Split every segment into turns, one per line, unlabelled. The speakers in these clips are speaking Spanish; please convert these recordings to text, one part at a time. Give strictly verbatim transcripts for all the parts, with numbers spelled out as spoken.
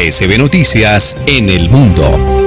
A S B Noticias en el mundo.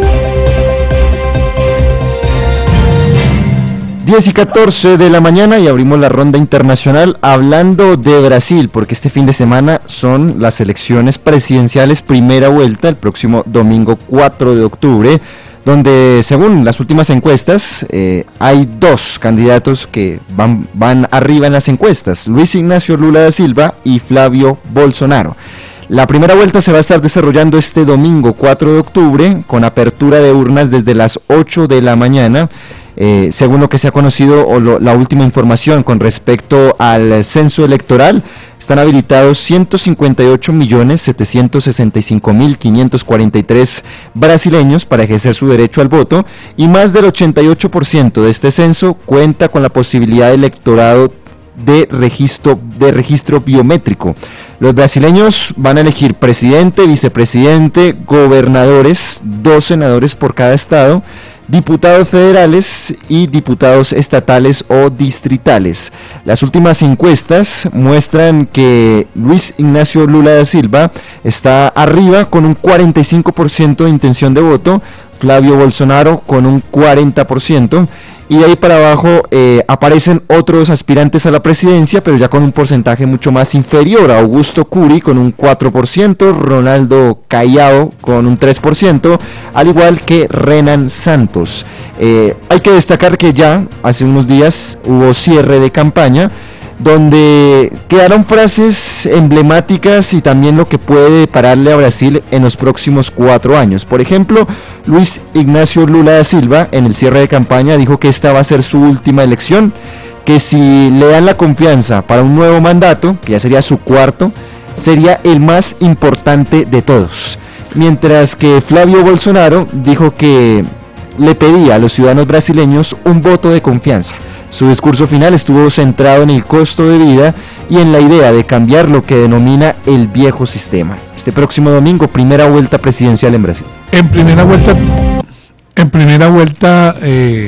diez y catorce de la mañana y abrimos la ronda internacional hablando de Brasil, porque este fin de semana son las elecciones presidenciales primera vuelta, el próximo domingo cuatro de octubre, donde según las últimas encuestas eh, hay dos candidatos que van, van arriba en las encuestas, Luis Ignacio Lula da Silva y Flavio Bolsonaro. La primera vuelta se va a estar desarrollando este domingo cuatro de octubre con apertura de urnas desde las ocho de la mañana. Eh, según lo que se ha conocido o lo, la última información con respecto al censo electoral, están habilitados ciento cincuenta y ocho millones setecientos sesenta y cinco mil quinientos cuarenta y tres brasileños para ejercer su derecho al voto, y más del ochenta y ocho por ciento de este censo cuenta con la posibilidad de electorado de registro, de registro biométrico. Los brasileños van a elegir presidente, vicepresidente, gobernadores, dos senadores por cada estado, diputados federales y diputados estatales o distritales. Las últimas encuestas muestran que Luis Ignacio Lula da Silva está arriba con un cuarenta y cinco por ciento de intención de voto, Flavio Bolsonaro con un cuarenta por ciento, y de ahí para abajo eh, aparecen otros aspirantes a la presidencia, pero ya con un porcentaje mucho más inferior. Augusto Curi con un cuatro por ciento, Ronaldo Caiado con un tres por ciento, al igual que Renan Santos. Eh, hay que destacar que ya hace unos días hubo cierre de campaña, donde quedaron frases emblemáticas y también lo que puede depararle a Brasil en los próximos cuatro años. Por ejemplo, Luis Ignacio Lula da Silva en el cierre de campaña dijo que esta va a ser su última elección, que si le dan la confianza para un nuevo mandato, que ya sería su cuarto, sería el más importante de todos. Mientras que Flavio Bolsonaro dijo que le pedía a los ciudadanos brasileños un voto de confianza. Su discurso final estuvo centrado en el costo de vida y en la idea de cambiar lo que denomina el viejo sistema. Este próximo domingo, primera vuelta presidencial en Brasil.
En primera vuelta, en primera vuelta eh,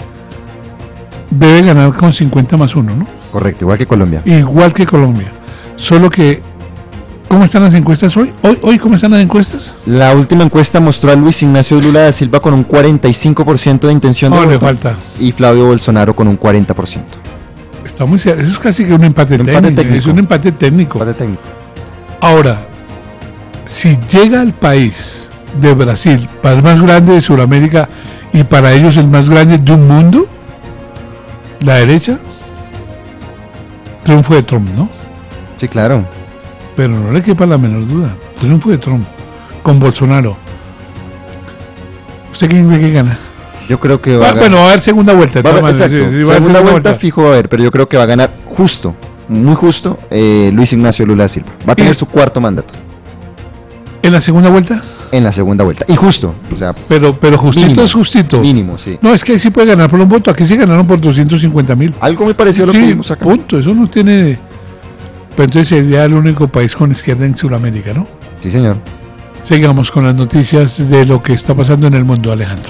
debe ganar con cincuenta más uno, ¿no?
Correcto, igual que Colombia.
Igual que Colombia. Solo que, ¿cómo están las encuestas hoy? ¿Hoy, hoy cómo están las encuestas?
La última encuesta mostró a Luis Ignacio Lula da Silva con un cuarenta y cinco por ciento de intención de
no,
voto.
Le falta.
Y Flavio Bolsonaro con un cuarenta por ciento.
Está muy, eso es casi que un empate, un técnico, empate técnico. Es un empate técnico.
Empate técnico.
Ahora, si llega al país de Brasil, para el más grande de Sudamérica y para ellos el más grande de un mundo, la derecha, triunfo de Trump, ¿no?
Sí, claro.
Pero no le quepa la menor duda, triunfo de Trump con Bolsonaro. ¿Usted quién cree que gana?
Yo creo que va
ah,
a ganar.
Bueno, va a haber segunda vuelta.
Va,
manera,
exacto,
sí, sí,
segunda, segunda vuelta, vuelta fijo va a haber, pero yo creo que va a ganar justo, muy justo, eh, Luis Ignacio Lula da Silva. Va a tener ¿Y? su cuarto mandato.
¿En la segunda vuelta?
En la segunda vuelta. Y justo, o sea.
Pero, pero justito mínimo, es justito.
Mínimo, sí.
No, es que sí puede ganar por un voto. Aquí sí ganaron por doscientos cincuenta mil.
Algo me pareció
sí,
lo que vimos acá.
Punto, eso no tiene. Pero entonces sería el único país con izquierda en Sudamérica, ¿no?
Sí, señor.
Sigamos con las noticias de lo que está pasando en el mundo, Alejandro.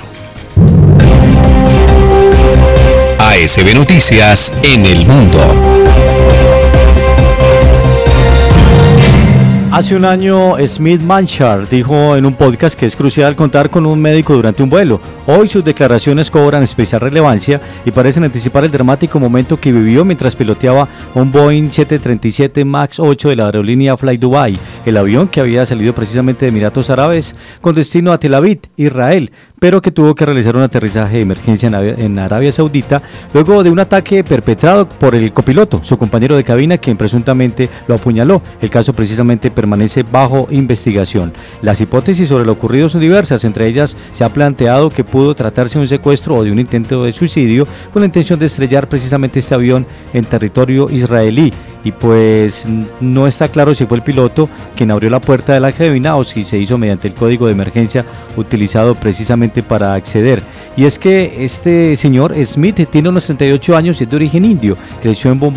A S B Noticias en el mundo.
Hace un año, Smith Manchard dijo en un podcast que es crucial contar con un médico durante un vuelo. Hoy sus declaraciones cobran especial relevancia y parecen anticipar el dramático momento que vivió mientras piloteaba un Boeing siete treinta y siete MAX ocho de la aerolínea Fly Dubai, el avión que había salido precisamente de Emiratos Árabes con destino a Tel Aviv, Israel, pero que tuvo que realizar un aterrizaje de emergencia en Arabia Saudita luego de un ataque perpetrado por el copiloto, su compañero de cabina, quien presuntamente lo apuñaló. El caso precisamente permanece bajo investigación. Las hipótesis sobre lo ocurrido son diversas, entre ellas se ha planteado que pudo tratarse de un secuestro o de un intento de suicidio con la intención de estrellar precisamente este avión en territorio israelí, y pues no está claro si fue el piloto quien abrió la puerta de la cabina o si se hizo mediante el código de emergencia utilizado precisamente para acceder. Y es que este señor Smith tiene unos treinta y ocho años y es de origen indio, creció en Bombay